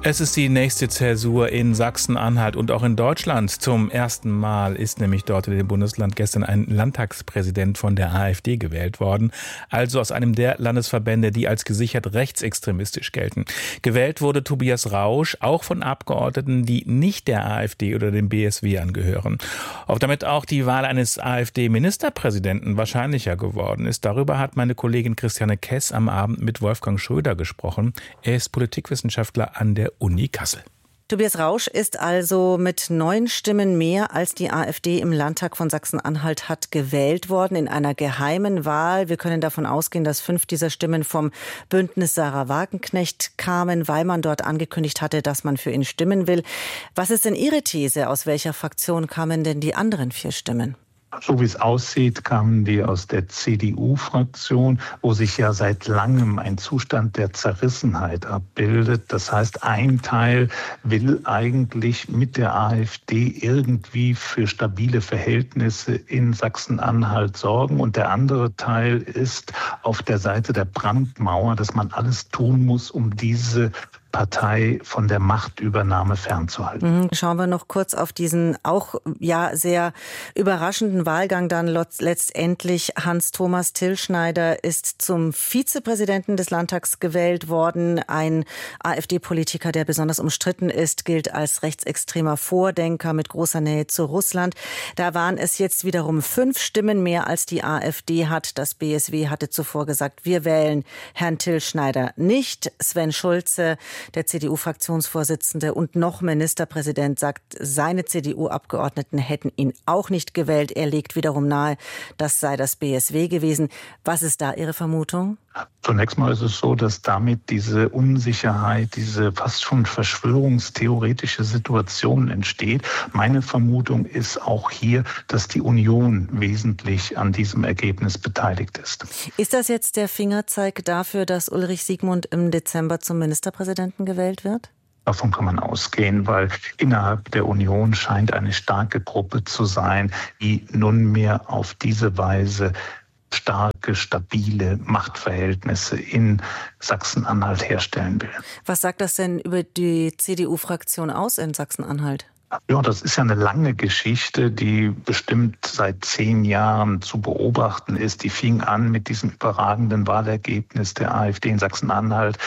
Es ist die nächste Zäsur in Sachsen-Anhalt und auch in Deutschland. Zum ersten Mal ist nämlich dort in dem Bundesland gestern ein Landtagspräsident von der AfD gewählt worden. Also aus einem der Landesverbände, die als gesichert rechtsextremistisch gelten. Gewählt wurde Tobias Rausch auch von Abgeordneten, die nicht der AfD oder dem BSW angehören. Ob damit auch die Wahl eines AfD-Ministerpräsidenten wahrscheinlicher geworden ist, darüber hat meine Kollegin Christiane Kess am Abend mit Wolfgang Schröder gesprochen. Er ist Politikwissenschaftler an der Uni Kassel. Tobias Rausch ist also mit 9 Stimmen mehr als die AfD im Landtag von Sachsen-Anhalt hat gewählt worden in einer geheimen Wahl. Wir können davon ausgehen, dass 5 dieser Stimmen vom Bündnis Sarah Wagenknecht kamen, weil man dort angekündigt hatte, dass man für ihn stimmen will. Was ist denn Ihre These? Aus welcher Fraktion kamen denn die anderen 4 Stimmen? So wie es aussieht, kamen die aus der CDU-Fraktion, wo sich ja seit langem ein Zustand der Zerrissenheit abbildet. Das heißt, ein Teil will eigentlich mit der AfD irgendwie für stabile Verhältnisse in Sachsen-Anhalt sorgen. Und der andere Teil ist auf der Seite der Brandmauer, dass man alles tun muss, um diese Partei von der Machtübernahme fernzuhalten. Schauen wir noch kurz auf diesen auch sehr überraschenden Wahlgang dann letztendlich. Hans-Thomas Tilschneider ist zum Vizepräsidenten des Landtags gewählt worden. Ein AfD-Politiker, der besonders umstritten ist, gilt als rechtsextremer Vordenker mit großer Nähe zu Russland. Da waren es jetzt wiederum 5 Stimmen mehr als die AfD hat. Das BSW hatte zuvor gesagt, wir wählen Herrn Tilschneider nicht. Sven Schulze, der CDU-Fraktionsvorsitzende und noch Ministerpräsident, sagt, seine CDU-Abgeordneten hätten ihn auch nicht gewählt. Er legt wiederum nahe, das sei das BSW gewesen. Was ist da Ihre Vermutung? Zunächst mal ist es so, dass damit diese Unsicherheit, diese fast schon verschwörungstheoretische Situation entsteht. Meine Vermutung ist auch hier, dass die Union wesentlich an diesem Ergebnis beteiligt ist. Ist das jetzt der Fingerzeig dafür, dass Ulrich Siegmund im Dezember zum Ministerpräsidenten gewählt wird? Davon kann man ausgehen, weil innerhalb der Union scheint eine starke Gruppe zu sein, die nunmehr auf diese Weise starke, stabile Machtverhältnisse in Sachsen-Anhalt herstellen will. Was sagt das denn über die CDU-Fraktion aus in Sachsen-Anhalt? Ja, das ist ja eine lange Geschichte, die bestimmt seit 10 Jahren zu beobachten ist. Die fing an mit diesem überragenden Wahlergebnis der AfD in Sachsen-Anhalt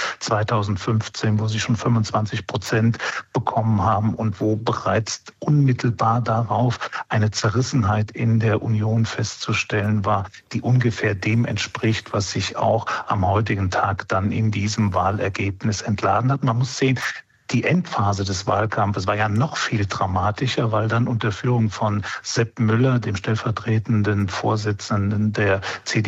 2015, wo sie schon 25% bekommen haben und wo bereits unmittelbar darauf eine Zerrissenheit in der Union festzustellen war, die ungefähr dem entspricht, was sich auch am heutigen Tag dann in diesem Wahlergebnis entladen hat. Man muss sehen, die Endphase des Wahlkampfes war ja noch viel dramatischer, weil dann unter Führung von Sepp Müller, dem stellvertretenden Vorsitzenden der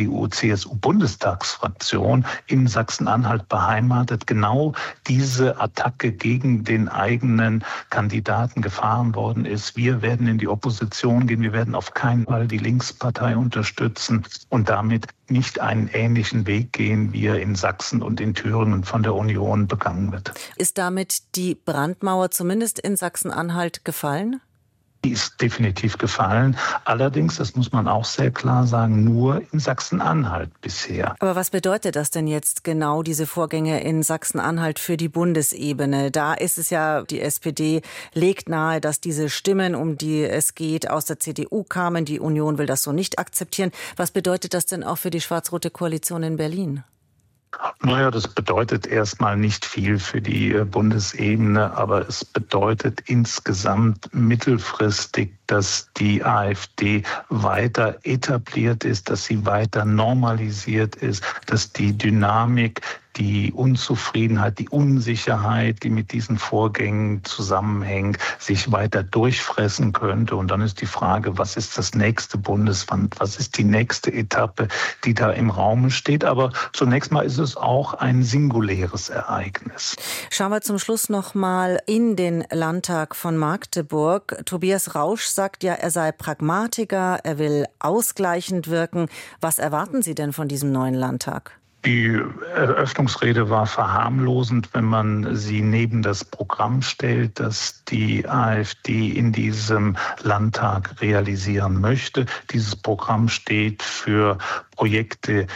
CDU-CSU-Bundestagsfraktion in Sachsen-Anhalt beheimatet, genau diese Attacke gegen den eigenen Kandidaten gefahren worden ist. Wir werden in die Opposition gehen, wir werden auf keinen Fall die Linkspartei unterstützen und damit nicht einen ähnlichen Weg gehen, wie er in Sachsen und in Thüringen von der Union begangen wird. Ist damit die Brandmauer zumindest in Sachsen-Anhalt gefallen? Die ist definitiv gefallen. Allerdings, das muss man auch sehr klar sagen, nur in Sachsen-Anhalt bisher. Aber was bedeutet das denn jetzt genau, diese Vorgänge in Sachsen-Anhalt für die Bundesebene? Da ist es ja, die SPD legt nahe, dass diese Stimmen, um die es geht, aus der CDU kamen. Die Union will das so nicht akzeptieren. Was bedeutet das denn auch für die schwarz-rote Koalition in Berlin? Naja, das bedeutet erstmal nicht viel für die Bundesebene, aber es bedeutet insgesamt mittelfristig, dass die AfD weiter etabliert ist, dass sie weiter normalisiert ist, dass die Dynamik, die Unzufriedenheit, die Unsicherheit, die mit diesen Vorgängen zusammenhängt, sich weiter durchfressen könnte. Und dann ist die Frage, was ist das nächste Bundesland? Was ist die nächste Etappe, die da im Raum steht? Aber zunächst mal ist es auch ein singuläres Ereignis. Schauen wir zum Schluss noch mal in den Landtag von Magdeburg. Tobias Rausch sagt ja, er sei Pragmatiker, er will ausgleichend wirken. Was erwarten Sie denn von diesem neuen Landtag? Die Eröffnungsrede war verharmlosend, wenn man sie neben das Programm stellt, das die AfD in diesem Landtag realisieren möchte. Dieses Programm steht für Projekte,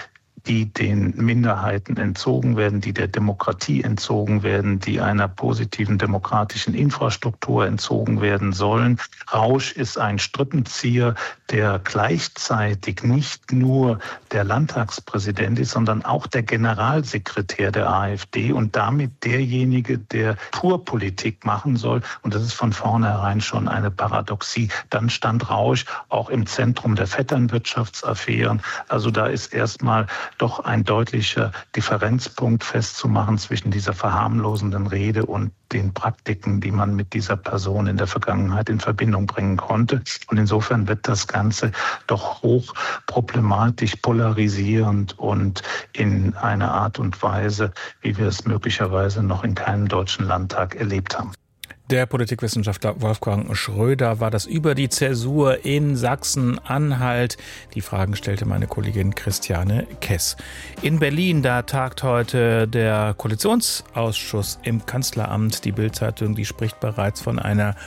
die den Minderheiten entzogen werden, die der Demokratie entzogen werden, die einer positiven demokratischen Infrastruktur entzogen werden sollen. Rausch ist ein Strippenzieher, der gleichzeitig nicht nur der Landtagspräsident ist, sondern auch der Generalsekretär der AfD und damit derjenige, der Purpolitik machen soll. Und das ist von vornherein schon eine Paradoxie. Dann stand Rausch auch im Zentrum der Vetternwirtschaftsaffären. Also da ist erstmal doch ein deutlicher Differenzpunkt festzumachen zwischen dieser verharmlosenden Rede und den Praktiken, die man mit dieser Person in der Vergangenheit in Verbindung bringen konnte. Und insofern wird das Ganze doch hoch problematisch, polarisierend und in einer Art und Weise, wie wir es möglicherweise noch in keinem deutschen Landtag erlebt haben. Der Politikwissenschaftler Wolfgang Schröder war das über die Zäsur in Sachsen-Anhalt. Die Fragen stellte meine Kollegin Christiane Kess. In Berlin, da tagt heute der Koalitionsausschuss im Kanzleramt. Die Bild-Zeitung, die spricht bereits von einer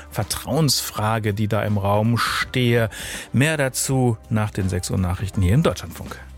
Vertrauensfrage, die da im Raum stehe. Mehr dazu nach den 6 Uhr Nachrichten hier im Deutschlandfunk.